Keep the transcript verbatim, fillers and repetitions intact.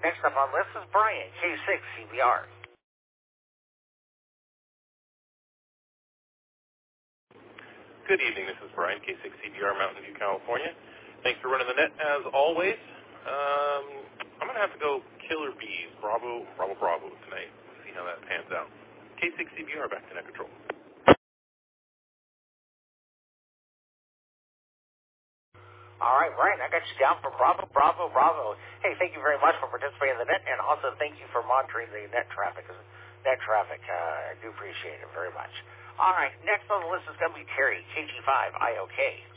Next up on the list is Brian, K six C B R. Good evening, this is Brian, K six C B R, Mountain View, California. Thanks for running the net, as always. Um, I'm going to have to go Killer Bees, Bravo, Bravo, Bravo tonight. See how that pans out. K six C B R, back to net control. All right, Brian, I got you down for Bravo, Bravo, Bravo. Hey, thank you very much for participating in the net, and also thank you for monitoring the net traffic. Net traffic, uh, I do appreciate it very much. All right, next on the list is going to be Terry, K G five I O K.